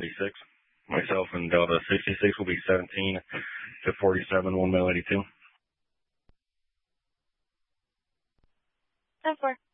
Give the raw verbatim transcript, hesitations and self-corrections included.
forty-six. Myself and Delta sixty-six will be seventeen to forty-seven, one mile eighty-two. ten four.